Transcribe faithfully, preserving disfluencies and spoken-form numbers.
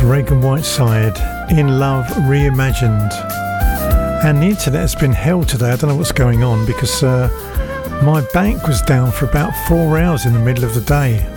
Reagan Whiteside, In Love Reimagined. And the internet has been hell today. I don't know what's going on because uh, my bank was down for about four hours in the middle of the day.